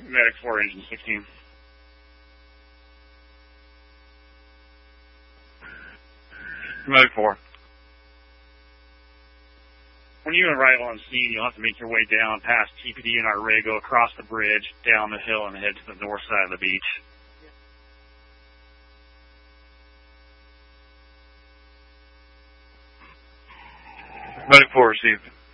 Medic 4, engine 16. Medic 4. When you arrive on scene, you'll have to make your way down past TPD and Arrego, across the bridge, down the hill, and head to the north side of the beach. Medic 4 received.